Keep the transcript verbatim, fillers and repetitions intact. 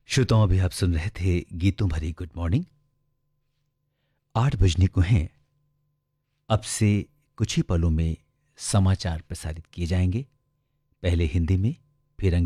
श्रोताओं, अभी आप सुन रहे थे गीतों भरी गुड मॉर्निंग। आठ बजने को हैं। अब से कुछ ही पलों में समाचार प्रसारित किए जाएंगे, पहले हिंदी में फिर अंग्रेजी